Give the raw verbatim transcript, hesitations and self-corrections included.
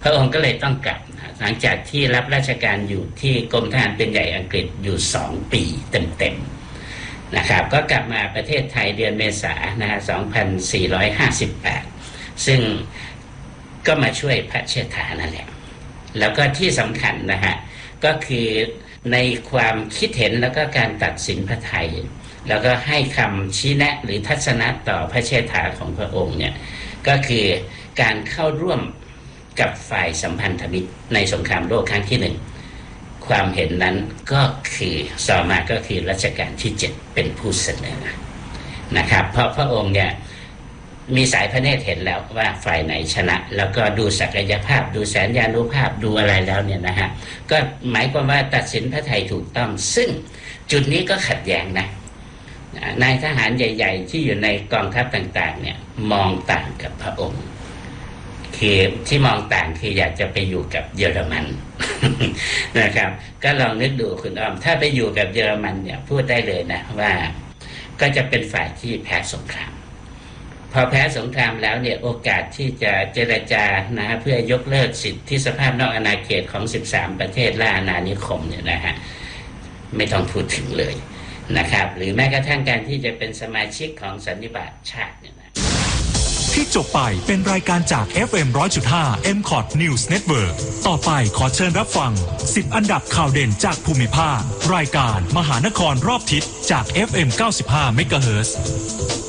พระองค์ก็เลยต้องกลับหลังจากที่รับราชการอยู่ที่กรมทหารเป็นใหญ่อังกฤษอยู่สองปีเต็มๆนะครับก็กลับมาประเทศไทยเดือนเมษายนนะฮะสองพันสี่ร้อยห้าสิบแปดซึ่งก็มาช่วยพระเชษฐานั่นแหละแล้วก็ที่สำคัญนะฮะก็คือในความคิดเห็นแล้วก็การตัดสินพระทัยแล้วก็ให้คำชี้แนะหรือทัศนะต่อพระเชษฐาของพระองค์เนี่ยก็คือการเข้าร่วมกับฝ่ายสัมพันธมิตรในสงครามโลกครั้งที่หนึ่งความเห็นนั้นก็คือต่อมาก็คือรัชกาลที่เจ็ดเป็นผู้เสนอนะครับเพราะพระองค์เนี่ยมีสายพระเนตรเห็นแล้วว่าฝ่ายไหนชนะแล้วก็ดูศักยภาพดูแสนยานุภาพดูอะไรแล้วเนี่ยนะฮะก็หมายความว่าตัดสินพระทัยถูกต้องซึ่งจุดนี้ก็ขัดแย้งนะนายทหารใหญ่ๆที่อยู่ในกองทัพต่างๆเนี่ยมองต่างกับพระองค์คือที่มองต่างคืออยากจะไปอยู่กับเยอรมัน นะครับก็ลองนึกดูคุณอ้อมถ้าไปอยู่กับเยอรมันเนี่ยพูดได้เลยนะว่าก็จะเป็นฝ่ายที่แพ้สงครามพอแพ้สงครามแล้วเนี่ยโอกาสที่จะเจรจานะฮะเพื่อยกเลิกสิทธิสภาพนอกอาณาเขตของสิบสามประเทศและอาณานิคมเนี่ยนะฮะไม่ต้องพูดถึงเลยนะครับหรือแม้กระทั่งการที่จะเป็นสมาชิกของสันนิบาตชาติเนี่ยนะที่จบไปเป็นรายการจาก เอฟ เอ็ม หนึ่งร้อยจุดห้า เอ็ม คอท News Network ต่อไปขอเชิญรับฟังสิบอันดับข่าวเด่นจากภูมิภาครายการมหานครรอบทิศจาก เอฟ เอ็ม เก้าสิบห้า เมกะเฮิรตซ์